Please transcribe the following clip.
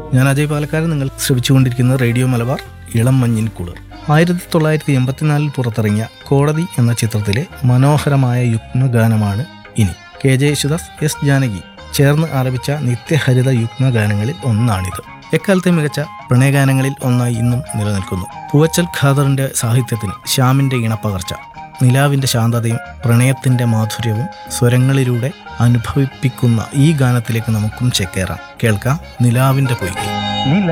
ഞാൻ അജയ് പാലക്കാരൻ. നിങ്ങൾ ശ്രമിച്ചുകൊണ്ടിരിക്കുന്നത് റേഡിയോ മലബാർ ഇളം മഞ്ഞിൻ കുളിർ. 1984 പുറത്തിറങ്ങിയ കോടതി എന്ന ചിത്രത്തിലെ മനോഹരമായ യുഗ്മഗാനമാണ് ഇനി. KJ യേശുദാസ്, എസ് ജാനകി ചേർന്ന് ആലപിച്ച നിത്യഹരിത യുഗ്മഗാനങ്ങളിൽ ഒന്നാണിത്. എക്കാലത്തെ മികച്ച പ്രണയഗാനങ്ങളിൽ ഒന്നായി ഇന്നും നിലനിൽക്കുന്നു. പൂവച്ചൽ ഖാദറിന്റെ സാഹിത്യത്തിന് ശ്യാമിന്റെ ഇണപ്പകർച്ച, നിലാവിന്റെ ശാന്തതയും പ്രണയത്തിന്റെ മാധുര്യവും സ്വരങ്ങളിലൂടെ അനുഭവിപ്പിക്കുന്ന ഈ ഗാനത്തിലേക്ക് നമുക്കും ചേക്കേറാം. കേൾക്കാം നിലാവിന്റെ പൊയ്കை.